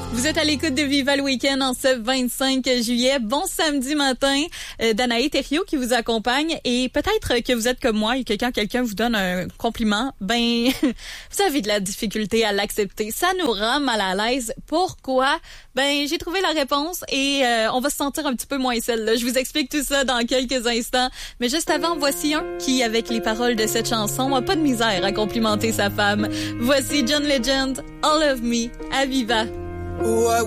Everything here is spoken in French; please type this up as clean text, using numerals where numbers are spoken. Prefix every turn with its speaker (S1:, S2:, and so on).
S1: Vous êtes à l'écoute de Viva le Week-end en ce 25 juillet. Bon samedi matin, Danae Thériault qui vous accompagne. Et peut-être que vous êtes comme moi et que quand quelqu'un vous donne un compliment, ben vous avez de la difficulté à l'accepter. Ça nous rend mal à l'aise. Pourquoi? Ben j'ai trouvé la réponse et on va se sentir un petit peu moins seul. Là. Je vous explique tout ça dans quelques instants. Mais juste avant, voici un qui, avec les paroles de cette chanson, a pas de misère à complimenter sa femme. Voici John Legend, All of Me, à Viva.
S2: What